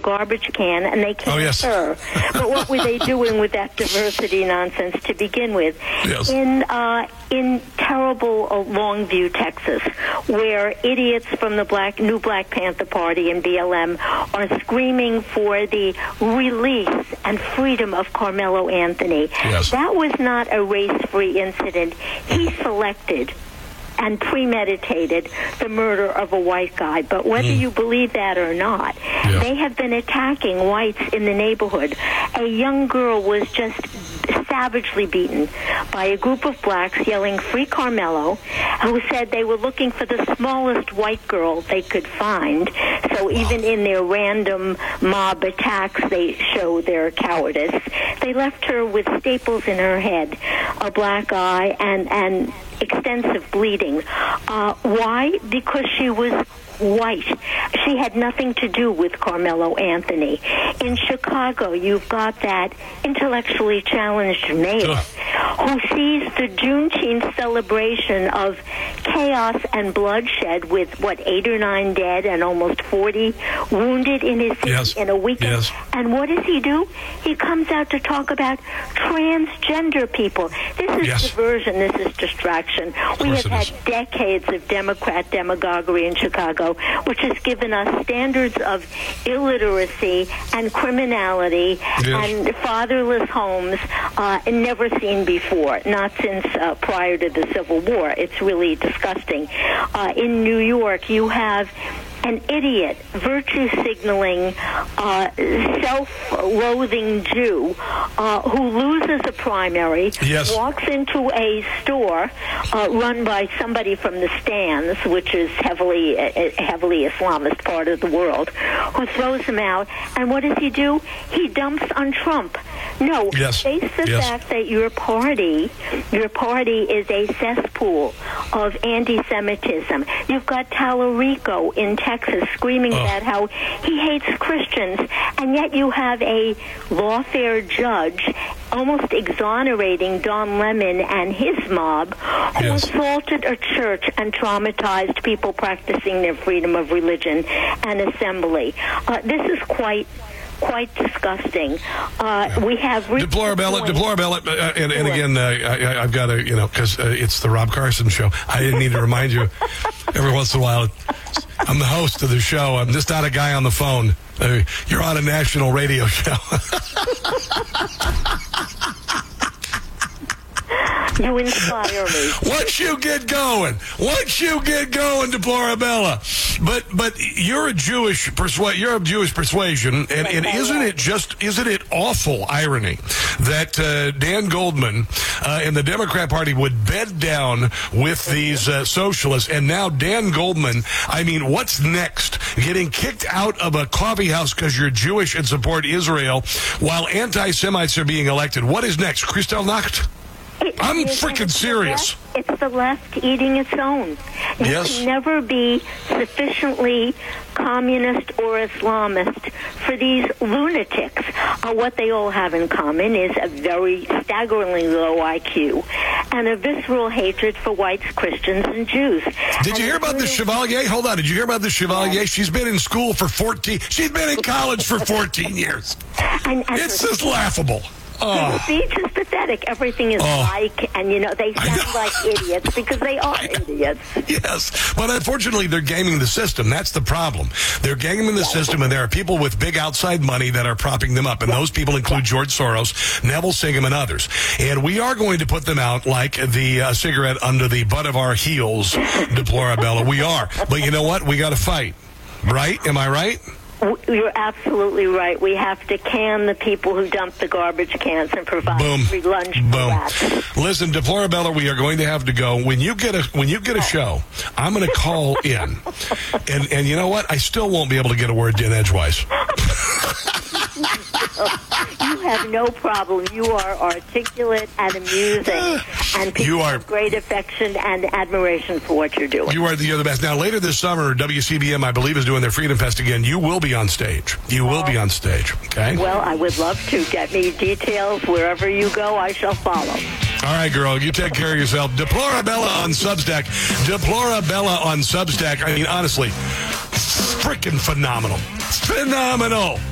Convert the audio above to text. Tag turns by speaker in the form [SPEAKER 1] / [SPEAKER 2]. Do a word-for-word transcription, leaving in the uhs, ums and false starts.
[SPEAKER 1] garbage can, and they can't
[SPEAKER 2] oh, yes.
[SPEAKER 1] her. But what were they doing with that diversity nonsense to begin with?
[SPEAKER 2] Yes.
[SPEAKER 1] In uh, in terrible uh, Longview, Texas, where idiots from the Black New Black Panther Party and B L M are screaming for the release and freedom of Carmelo Anthony.
[SPEAKER 2] Yes.
[SPEAKER 1] That was not a race-free incident. He selected and premeditated the murder of a white guy. But whether mm. you believe that or not, yeah. they have been attacking whites in the neighborhood. A young girl was just savagely beaten by a group of blacks yelling, "Free Carmelo," who said they were looking for the smallest white girl they could find. So even in their random mob attacks, they show their cowardice. They left her with staples in her head, a black eye, and, and extensive bleeding. Uh, why? Because she was white. She had nothing to do with Carmelo Anthony. In Chicago, you've got that intellectually challenged mayor who sees the Juneteenth celebration of chaos and bloodshed with, what, eight or nine dead and almost forty wounded in his city
[SPEAKER 2] yes.
[SPEAKER 1] in a weekend.
[SPEAKER 2] Yes.
[SPEAKER 1] And what does he do? He comes out to talk about transgender people. This is
[SPEAKER 2] yes.
[SPEAKER 1] diversion. This is distraction. We have had is. decades of Democrat demagoguery in Chicago, which has given us standards of illiteracy and criminality yes. and fatherless homes uh, never seen before, not since uh, prior to the Civil War. It's really disgusting. Uh, in New York, you have an idiot, virtue-signaling, uh, self-loathing Jew uh, who loses a primary,
[SPEAKER 2] yes.
[SPEAKER 1] walks into a store uh, run by somebody from the stands, which is heavily, uh, heavily Islamist part of the world, who throws him out. And what does he do? He dumps on Trump. No,
[SPEAKER 2] yes.
[SPEAKER 1] face the
[SPEAKER 2] yes.
[SPEAKER 1] fact that your party, your party is a cesspool of anti-Semitism. You've got Tallarico in Texas screaming
[SPEAKER 2] oh.
[SPEAKER 1] about how he hates Christians, and yet you have a lawfare judge almost exonerating Don Lemon and his mob who
[SPEAKER 2] yes.
[SPEAKER 1] assaulted a church and traumatized people practicing their freedom of religion and assembly. Uh, this is quite... quite disgusting. Uh, we have...
[SPEAKER 2] Deplorabella, Deplorabella, uh, and, and again, uh, I, I've got to, you know, because uh, it's the Rob Carson show. I didn't need to remind you every once in a while. I'm the host of the show. I'm just not a guy on the phone. Uh, you're on a national radio show.
[SPEAKER 1] You inspire me.
[SPEAKER 2] Once you get going, once you get going, Deplorabella. But but you're a Jewish persua- you're of Jewish persuasion, and, and isn't it just isn't it awful irony that uh, Dan Goldman uh, and the Democrat Party would bed down with these uh, socialists, and now Dan Goldman, I mean, what's next? Getting kicked out of a coffee house because you're Jewish and support Israel, while anti-Semites are being elected. What is next? Kristallnacht?
[SPEAKER 1] It,
[SPEAKER 2] I'm
[SPEAKER 1] it,
[SPEAKER 2] freaking serious.
[SPEAKER 1] The left, it's the left eating its own. You
[SPEAKER 2] yes.
[SPEAKER 1] can never be sufficiently communist or Islamist for these lunatics. Uh, what they all have in common is a very staggeringly low I Q and a visceral hatred for whites, Christians, and Jews.
[SPEAKER 2] Did
[SPEAKER 1] and
[SPEAKER 2] you hear about the Chevalier? Hold on. Did you hear about the Chevalier? Yeah. She's been in school for fourteen. She's been in college for fourteen years.
[SPEAKER 1] And, and
[SPEAKER 2] it's just laughable.
[SPEAKER 1] Oh. The speech is pathetic. Everything is
[SPEAKER 2] oh.
[SPEAKER 1] like, and you know, they sound like idiots because they are idiots.
[SPEAKER 2] Yes, but unfortunately, they're gaming the system. That's the problem. They're gaming the system, and there are people with big outside money that are propping them up, and those people include George Soros, Neville Singham, and others. And we are going to put them out like the uh, cigarette under the butt of our heels, Deplorabella. We are. But you know what? We got to fight. Right? Am I right?
[SPEAKER 1] You're absolutely right. We have to can the people who dump the garbage cans and provide
[SPEAKER 2] Boom.
[SPEAKER 1] free lunch for
[SPEAKER 2] Boom.
[SPEAKER 1] rats.
[SPEAKER 2] Listen, Deplorabella, we are going to have to go. When you get a when you get a show, I'm going to call in, and and you know what? I still won't be able to get a word in edgewise.
[SPEAKER 1] You have no problem. You are articulate and amusing, and people
[SPEAKER 2] you are,
[SPEAKER 1] have great affection and admiration for what you're doing.
[SPEAKER 2] You are the other best. Now, later this summer, W C B M, I believe, is doing their Freedom Fest again. You will be on stage. You will be on stage, okay?
[SPEAKER 1] Well, I would love to. Get me details. Wherever you go, I shall follow.
[SPEAKER 2] All right, girl. You take care of yourself. Deplorabella on Substack. Deplorabella on Substack. I mean, honestly, freaking phenomenal. Phenomenal.